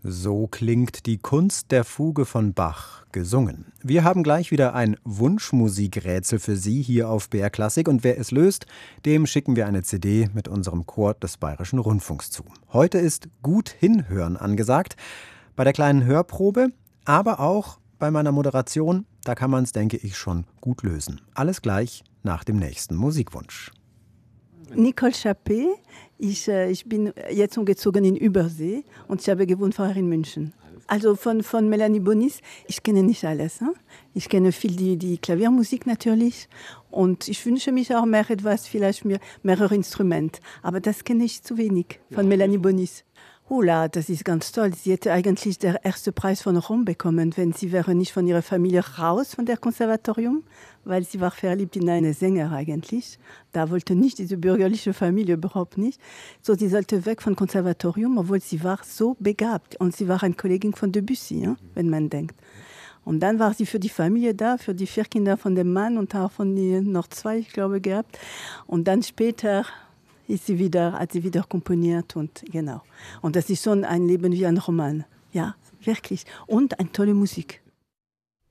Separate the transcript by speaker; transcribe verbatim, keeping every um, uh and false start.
Speaker 1: So klingt die Kunst der Fuge von Bach, gesungen. Wir haben gleich wieder ein Wunschmusikrätsel für Sie hier auf B R Klassik und wer es löst, dem schicken wir eine C D mit unserem Chor des Bayerischen Rundfunks zu. Heute ist gut hinhören angesagt, bei der kleinen Hörprobe, aber auch bei meiner Moderation, da kann man es, denke ich, schon gut lösen. Alles gleich nach dem nächsten Musikwunsch.
Speaker 2: Nicole Chappé, ich, äh, ich bin jetzt umgezogen in Übersee und ich habe gewohnt vorher in München. Also von, von Melanie Bonis, ich kenne nicht alles. Hein? Ich kenne viel die, die Klaviermusik natürlich und ich wünsche mich auch mehr etwas, vielleicht mehr, mehrere Instrumente. Aber das kenne ich zu wenig von Melanie Bonis. Hula, das ist ganz toll. Sie hätte eigentlich den ersten Preis von Rom bekommen, wenn sie wäre nicht von ihrer Familie raus, von der Konservatorium, weil sie war verliebt in einen Sänger eigentlich. Da wollte nicht diese bürgerliche Familie, überhaupt nicht. So, sie sollte weg vom Konservatorium, obwohl sie war so begabt. Und sie war eine Kollegin von Debussy, hein, wenn man denkt. Und dann war sie für die Familie da, für die vier Kinder von dem Mann und auch von den noch zwei, ich glaube, gehabt. Und dann später ist sie wieder, hat sie wieder komponiert und genau. Und das ist schon ein Leben wie ein Roman. Ja, wirklich. Und eine tolle Musik.